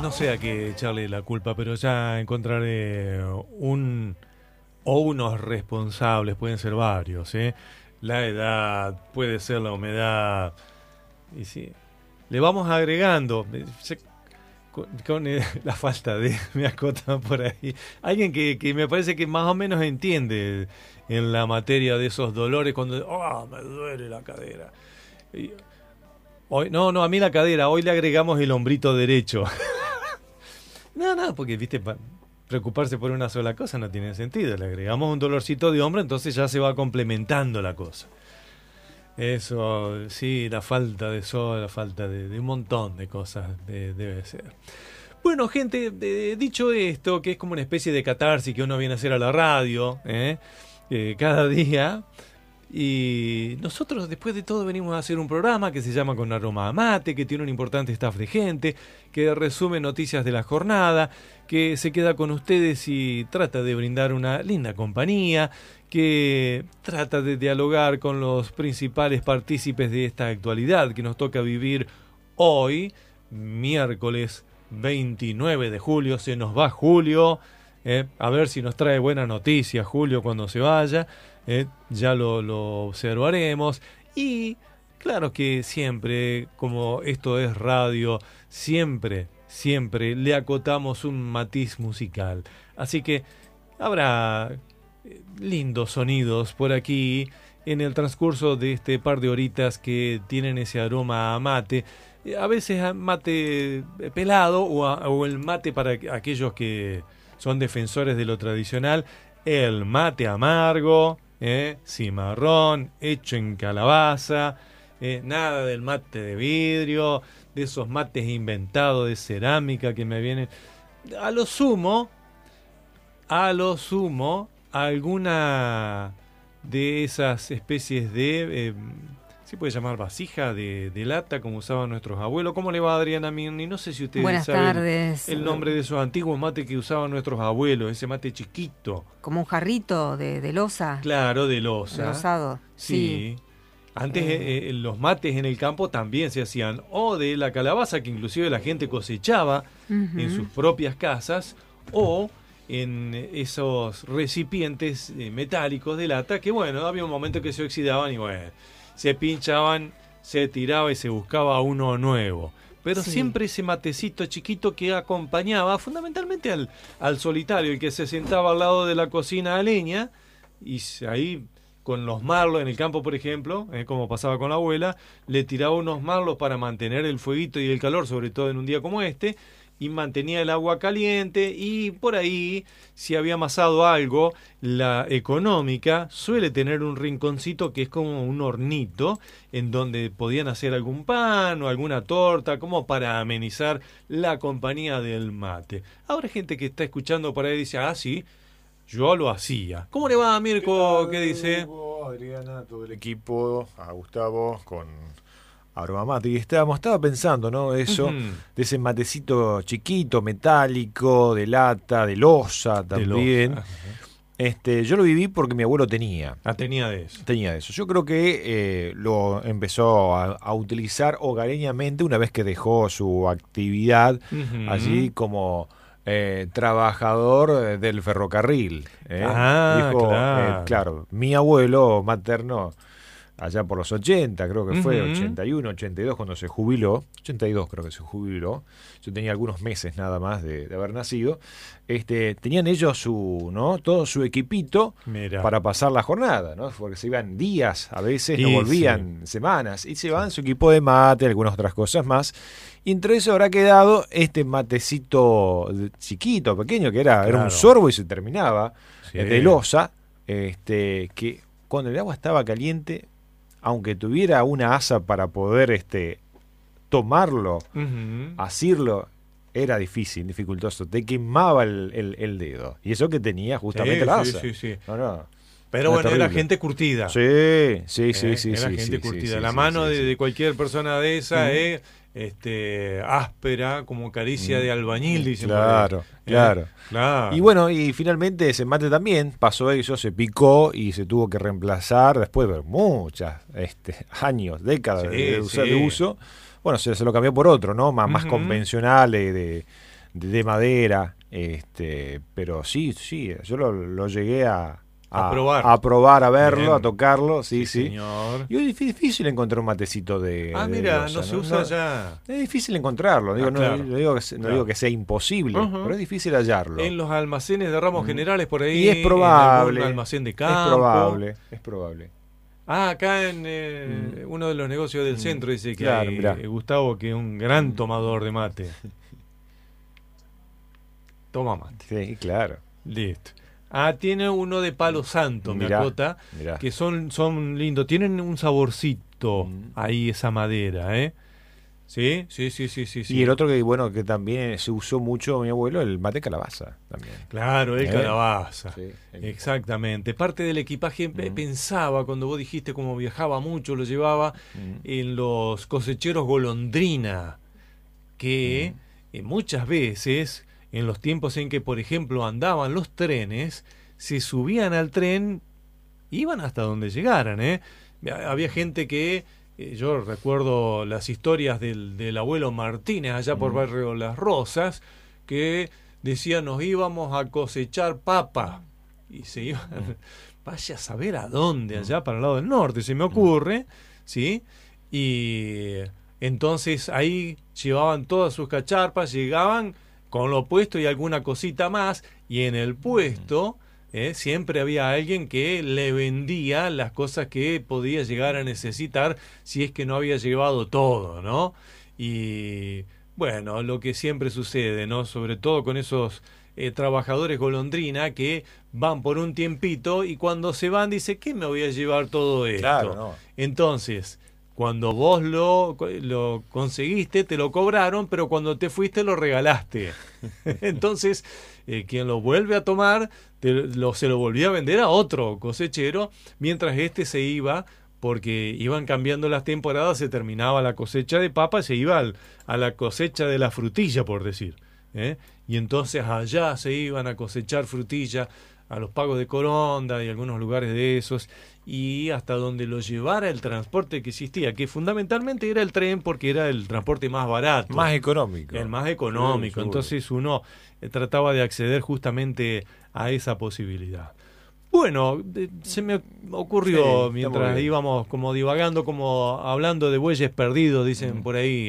no sé a qué echarle la culpa, pero ya encontraré unos responsables, pueden ser varios, ¿eh? La edad, puede ser la humedad, y sí, le vamos agregando, con la falta de, me acotan por ahí, alguien que me parece que más o menos entiende en la materia de esos dolores, cuando, me duele la cadera. Y, hoy, no, a mí la cadera, hoy le agregamos el hombrito derecho. No, porque, viste, preocuparse por una sola cosa no tiene sentido. Le agregamos un dolorcito de hombro, entonces ya se va complementando la cosa. Eso, sí, la falta de sol, la falta de un montón de cosas debe ser. Bueno, gente, dicho esto, que es como una especie de catarsis que uno viene a hacer a la radio, cada día. Y nosotros después de todo venimos a hacer un programa que se llama Con Aroma a Mate, que tiene un importante staff de gente, que resume noticias de la jornada, que se queda con ustedes y trata de brindar una linda compañía, que trata de dialogar con los principales partícipes de esta actualidad que nos toca vivir hoy, miércoles 29 de julio. Se nos va Julio, a ver si nos trae buena noticia Julio cuando se vaya. Ya lo observaremos. Y claro que siempre, como esto es radio, siempre le acotamos un matiz musical. Así que habrá lindos sonidos por aquí en el transcurso de este par de horitas que tienen ese aroma a mate. A veces a mate pelado o el mate para aquellos que son defensores de lo tradicional, el mate amargo, cimarrón, hecho en calabaza, nada del mate de vidrio, de esos mates inventados de cerámica que me vienen. A lo sumo, alguna de esas especies de, se puede llamar vasija de lata, como usaban nuestros abuelos. ¿Cómo le va, Adriana Mirni? No sé si ustedes Buenas saben tardes. El nombre de esos antiguos mates que usaban nuestros abuelos, ese mate chiquito. Como un jarrito de loza. Claro, de loza. De rosado. Sí. Antes los mates en el campo también se hacían o de la calabaza, que inclusive la gente cosechaba en sus propias casas, o en esos recipientes metálicos de lata que, bueno, había un momento que se oxidaban y, bueno, se pinchaban, se tiraba y se buscaba uno nuevo. Pero siempre ese matecito chiquito que acompañaba fundamentalmente al solitario, el que se sentaba al lado de la cocina a leña, y ahí con los marlos en el campo, por ejemplo, como pasaba con la abuela, le tiraba unos marlos para mantener el fueguito y el calor, sobre todo en un día como este, y mantenía el agua caliente. Y por ahí, si había amasado algo, la económica suele tener un rinconcito que es como un hornito en donde podían hacer algún pan o alguna torta, como para amenizar la compañía del mate. Ahora hay gente que está escuchando por ahí y dice, sí, yo lo hacía. ¿Cómo le va, Mirko? ¿Qué dice? Adriana, todo el equipo, a Gustavo con Aroma Mate. Y estaba pensando, ¿no? Eso, de ese matecito chiquito, metálico, de lata, de loza también. Yo lo viví porque mi abuelo tenía. Tenía de eso. Tenía de eso. Yo creo que lo empezó a utilizar hogareñamente una vez que dejó su actividad allí como trabajador del ferrocarril. Dijo, claro, mi abuelo materno, allá por los 80, creo que fue, 81, 82, cuando se jubiló, 82 creo que se jubiló, yo tenía algunos meses nada más de haber nacido, tenían ellos todo su equipito para pasar la jornada, ¿no? Porque se iban días, a veces no volvían semanas, y se llevaban su equipo de mate, algunas otras cosas más, y entre eso habrá quedado este matecito chiquito, pequeño, que era un sorbo y se terminaba, de loza, que cuando el agua estaba caliente, aunque tuviera una asa para poder tomarlo, asirlo, era difícil, dificultoso. Te quemaba el dedo. Y eso que tenía justamente la asa. Sí. No. Pero bueno, terrible. Era gente curtida. Sí. Era gente curtida. La mano de cualquier persona de esa áspera, como caricia de albañil, dicen. Claro. Y bueno, y finalmente ese mate también pasó eso, se picó y se tuvo que reemplazar después de muchas años, décadas de uso. Bueno, se lo cambió por otro, ¿no? Más convencional, de de madera, pero sí, yo lo llegué a probar, a verlo, bien, a tocarlo, sí. Señor. Y es difícil encontrar un matecito de mira, loza, no se usa ya. Es difícil encontrarlo, claro. No digo que sea imposible, pero es difícil hallarlo. En los almacenes de ramos generales por ahí. Y es probable. En algún almacén de campo. Es probable. Acá en uno de los negocios del centro dice que claro, hay Gustavo, que es un gran tomador de mate. Toma mate. Sí, claro. Listo. Tiene uno de palo santo, me acota, que son lindos. Tienen un saborcito ahí, esa madera, ¿eh? Sí. Y el otro que también se usó mucho mi abuelo, el mate calabaza también. Claro, el calabaza. Sí, exactamente. Parte del equipaje pensaba, cuando vos dijiste cómo viajaba mucho, lo llevaba en los cosecheros golondrina, que muchas veces, en los tiempos en que, por ejemplo, andaban los trenes, se subían al tren, iban hasta donde llegaran, ¿eh? Había gente que, yo recuerdo las historias del abuelo Martínez, allá por Barrio Las Rosas, que decía, nos íbamos a cosechar papa, y se iban, vaya a saber a dónde, allá para el lado del norte, se me ocurre, ¿sí? Y entonces ahí llevaban todas sus cacharpas, llegaban con lo puesto y alguna cosita más, y en el puesto siempre había alguien que le vendía las cosas que podía llegar a necesitar si es que no había llevado todo, ¿no? Y bueno, lo que siempre sucede, ¿no? Sobre todo con esos trabajadores golondrina que van por un tiempito y cuando se van dice, ¿qué me voy a llevar todo esto? Claro, no. Entonces, cuando vos lo conseguiste, te lo cobraron, pero cuando te fuiste lo regalaste. Entonces, quien lo vuelve a tomar, se lo volvía a vender a otro cosechero, mientras este se iba, porque iban cambiando las temporadas, se terminaba la cosecha de papa, se iba a la cosecha de la frutilla, por decir. Y entonces allá se iban a cosechar frutilla, a los Pagos de Coronda y algunos lugares de esos, y hasta donde lo llevara el transporte que existía, que fundamentalmente era el tren porque era el transporte más barato. Más económico. El más económico. Sí, entonces uno trataba de acceder justamente a esa posibilidad. Bueno, se me ocurrió mientras íbamos como divagando, como hablando de bueyes perdidos, dicen por ahí,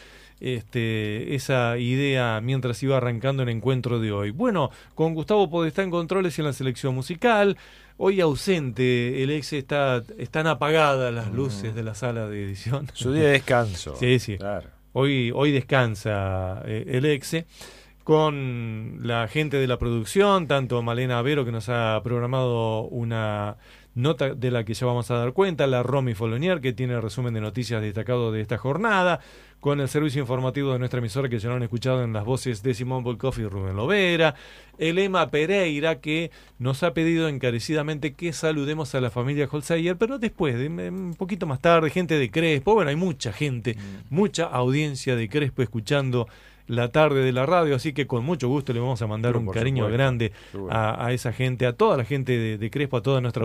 esa idea mientras iba arrancando el encuentro de hoy. Bueno, con Gustavo Podestá en controles y en la selección musical. Hoy ausente, el ex están apagadas las luces de la sala de edición. Su día de descanso. Sí. Claro. Hoy descansa el ex. Con la gente de la producción, tanto Malena Avero, que nos ha programado una nota de la que ya vamos a dar cuenta, la Romy Folonier, que tiene el resumen de noticias destacado de esta jornada, con el servicio informativo de nuestra emisora, que ya lo han escuchado en las voces de Simón Volkov y Rubén Lovera, el Emma Pereira, que nos ha pedido encarecidamente que saludemos a la familia Holzayer, pero después, un poquito más tarde, gente de Crespo, bueno, hay mucha gente, mucha audiencia de Crespo escuchando la tarde de la radio, así que con mucho gusto le vamos a mandar un cariño grande a esa gente, a toda la gente de Crespo, a toda nuestra